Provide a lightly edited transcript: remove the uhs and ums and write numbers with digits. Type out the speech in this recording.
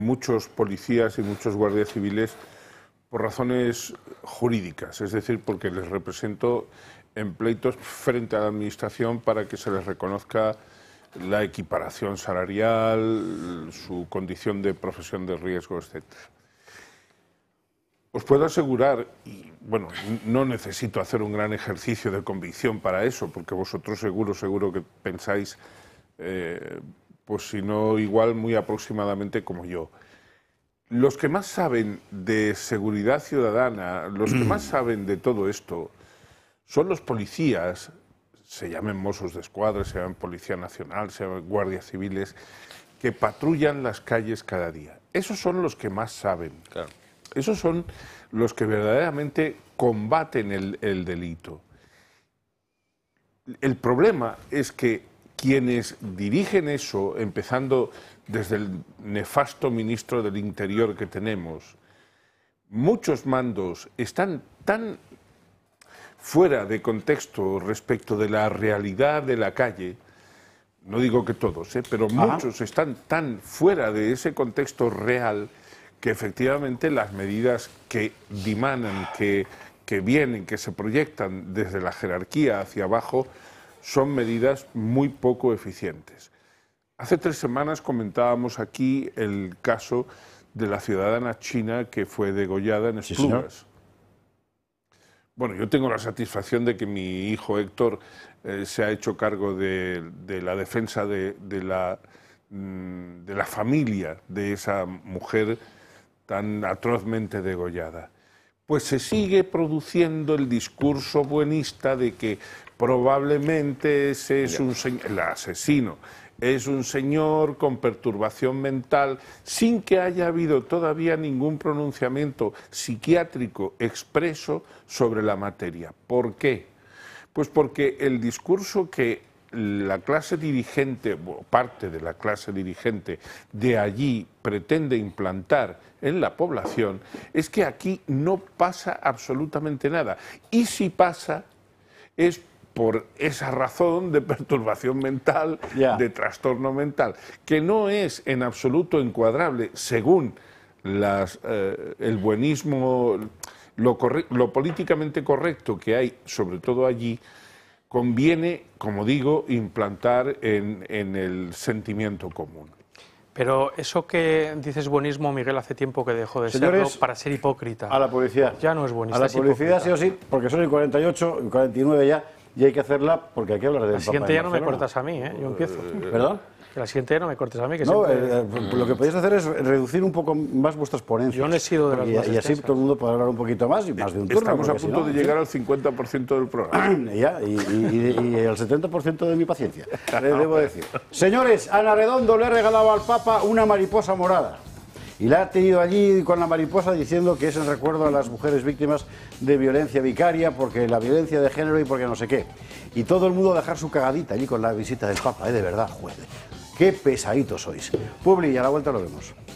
muchos policías y muchos guardias civiles por razones jurídicas, es decir, porque les represento en pleitos frente a la Administración para que se les reconozca la equiparación salarial, su condición de profesión de riesgo, etc. Os puedo asegurar, y bueno, no necesito hacer un gran ejercicio de convicción para eso, porque vosotros seguro que pensáis, pues si no igual, muy aproximadamente como yo. Los que más saben de seguridad ciudadana, los que más saben de todo esto, son los policías, se llamen Mossos d'Esquadra, se llamen Policía Nacional, se llamen Guardias Civiles, que patrullan las calles cada día. Esos son los que más saben. Claro. Esos son los que verdaderamente combaten el delito. El problema es que quienes dirigen eso, empezando desde el nefasto ministro del Interior que tenemos, muchos mandos están tan fuera de contexto respecto de la realidad de la calle, no digo que todos, pero muchos están tan fuera de ese contexto real que efectivamente las medidas que dimanan, que vienen, que se proyectan desde la jerarquía hacia abajo, son medidas muy poco eficientes. Hace 3 semanas comentábamos aquí el caso de la ciudadana china que fue degollada en Esplugas. Sí, bueno, yo tengo la satisfacción de que mi hijo Héctor se ha hecho cargo de la defensa de la familia de esa mujer tan atrozmente degollada. Pues se sigue produciendo el discurso buenista de que probablemente ese es el asesino es un señor con perturbación mental, sin que haya habido todavía ningún pronunciamiento psiquiátrico expreso sobre la materia. ¿Por qué? Pues porque el discurso que la clase dirigente, o parte de la clase dirigente de allí pretende implantar en la población, es que aquí no pasa absolutamente nada. Y si pasa, es por esa razón de perturbación mental, de trastorno mental, que no es en absoluto encuadrable según el buenismo, lo políticamente correcto que hay, sobre todo allí. Conviene, como digo, implantar en el sentimiento común. Pero eso que dices buenismo, Miguel, hace tiempo que dejó de serlo para ser hipócrita. A la policía. Ya no es buenista. A la policía sí o sí, porque son el 48, el 49 ya, y hay que hacerla porque hay que hablar del Papa. La siguiente ya no me cortas a mí, yo empiezo. ¿Perdón? Que la siguiente ya no me cortes a mí. Que no, siempre... lo que podéis hacer es reducir un poco más vuestras ponencias. Yo no he sido de las más y así todo el mundo puede hablar un poquito más y más de un turno. Estamos a punto de llegar al 50% del programa. Y el 70% de mi paciencia, debo decir. Señores, Ana Redondo le ha regalado al Papa una mariposa morada. Y la ha tenido allí con la mariposa diciendo que es en recuerdo a las mujeres víctimas de violencia vicaria, porque la violencia de género y porque no sé qué. Y todo el mundo a dejar su cagadita allí con la visita del Papa, de verdad, joder. Qué pesaditos sois. Publi, y a la vuelta lo vemos.